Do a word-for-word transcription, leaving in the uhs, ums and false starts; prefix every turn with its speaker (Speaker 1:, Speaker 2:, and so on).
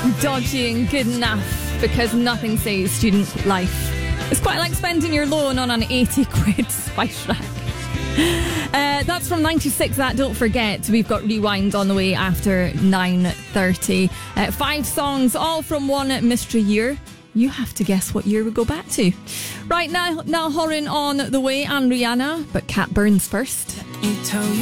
Speaker 1: Dodgy and good enough, because nothing says student life. It's quite like spending your loan on an eighty quid spice rack. Uh, that's from ninety-six, that. Don't forget, we've got Rewind on the way after nine thirty. Uh, five songs, all from one mystery year. You have to guess what year we go back to. Right now, Niall Horan on the way, and Rihanna, but Cat Burns first.